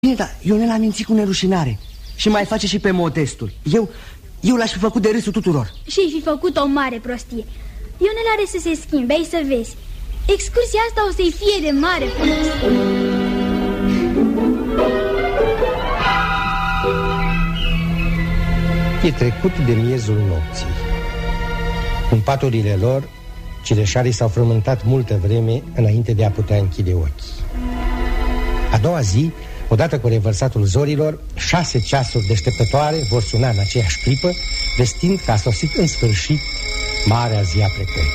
Bine, dar Ionel a mințit cu nerușinare și mai face și pe modestul. Eu l-aș fi făcut de râsul tuturor. Și-ai fi făcut o mare prostie. Ionel are să se schimbe, ai să vezi. Excursia asta o să-i fie de mare folos. E trecut de miezul nopții. În paturile lor, cireșarii s-au frământat multă vreme înainte de a putea închide ochii. A doua zi, odată cu revărsatul zorilor, 6 ceasuri deșteptătoare vor suna în aceeași clipă, vestind că a sosit în sfârșit marea zi a plecării.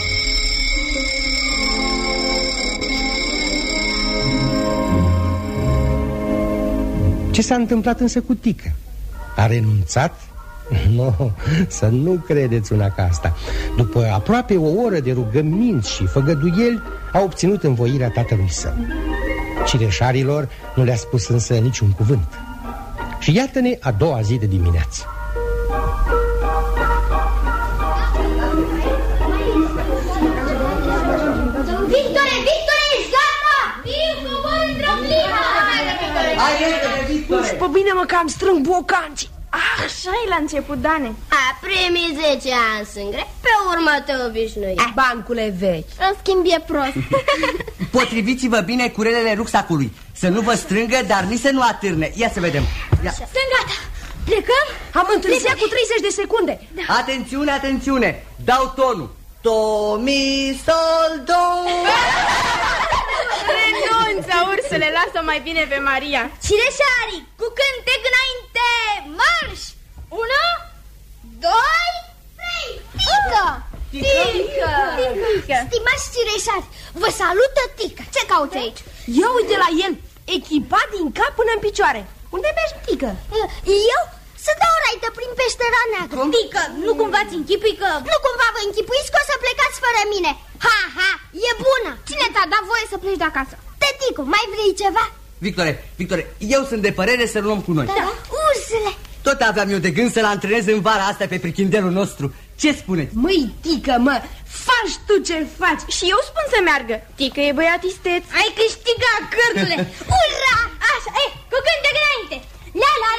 Ce s-a întâmplat însă cu Tică? A renunțat? Nu, să nu credeți una ca asta. După aproape o oră de rugăminți și făgăduieli, a obținut învoirea tatălui său. Cireșarilor nu le-a spus însă niciun cuvânt. Și iată-ne a doua zi de dimineață. Victore, ești gata? Viu, mândră, plină! Hai, repede, Victore! Uf, pe bine mă că am strâng bocanci. Așa-i la început, Dane. Primii 10 ani sunt grei, pe urmă te obișnui. Bancule vechi. În schimb e prost. Potriviți-vă bine curelele rucsacului. Să nu vă strângă, dar nici să nu atârne. Ia să vedem. Ia. Sunt gata. Plecăm? Am întârziat cu 30 de secunde. Da. Atențiune, atențiune. Dau tonul. Do, mi, sol, do. Renunță, ursule, lasă mai bine pe Maria. Cireșarii, cu cântec înainte, marș! 1, 2, 3, Tică! Tică! Stimați cireșari, vă salută Tică. Ce cauți aici? Ia uite la el, echipat din cap până în picioare. Unde mergi, Tică? Eu? Să dau o raită prin peștera neagră. Tică, nu cumva-ți închipui că... Nu cumva vă închipuiți că o să plecați fără mine. Ha, ha, e bună. Cine ți-a dat voie să pleci de acasă? Tăticu, mai vrei ceva? Victore, eu sunt de părere să luăm cu noi. Da, ursule. Tot aveam eu de gând să-l antrenez în vara asta pe prichindelul nostru. Ce spuneți? Măi, Tică, mă, faci tu ce faci. Și eu spun să meargă. Tică e băiat isteț. Ai câștigat, cârdule! Ura! Așa, cu cântec înainte! La, la,